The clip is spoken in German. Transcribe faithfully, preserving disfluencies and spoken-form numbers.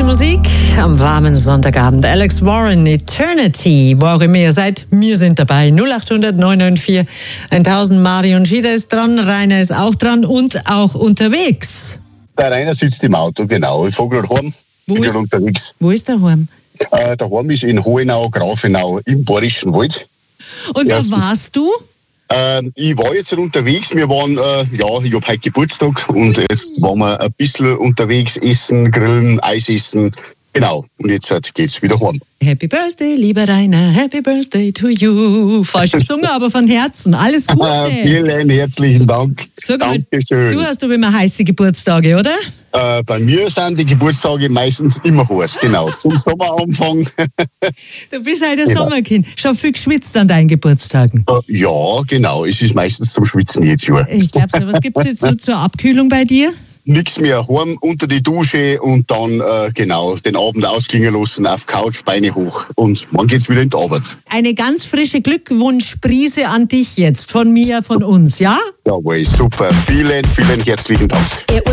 Musik am warmen Sonntagabend. Alex Warren, Eternity, wo auch immer ihr seid, wir sind dabei. null acht null null neun neun vier tausend. Marion Schieder ist dran, Rainer ist auch dran und auch unterwegs. Der Rainer sitzt im Auto, genau. Ich fahre gerade heim, bin gerade unterwegs. Wo ist der Heim? Äh, der Heim ist in Hohenau, Grafenau, im Bayerischen Wald. Und ja, wo warst du? Äh, ich war jetzt unterwegs, wir waren, äh, ja, ich habe heute Geburtstag und jetzt waren wir ein bisschen unterwegs, essen, grillen, Eis essen, genau. Und jetzt halt geht's wieder heim. Happy Birthday, lieber Rainer, Happy Birthday to you. Falsch gesungen, aber von Herzen, alles Gute. Vielen herzlichen Dank. Sag mal, Dankeschön. du hast doch immer heiße Geburtstage, oder? Äh, bei mir sind die Geburtstage meistens immer heiß, genau. Zum Sommeranfang. Du bist halt ein Genau. Sommerkind. Schon viel geschwitzt an deinen Geburtstagen. Äh, ja, genau. Es ist meistens zum Schwitzen jetzt, ja. Ich glaube so. Was gibt es jetzt so zur Abkühlung bei dir? Nix mehr, heim unter die Dusche und dann, äh, genau, den Abend ausklingen lassen, auf Couch, Beine hoch und morgen geht's wieder in die Arbeit. Eine ganz frische Glückwunschprise an dich jetzt, von mir, von uns, ja? Jawohl, super. Vielen, vielen herzlichen Dank.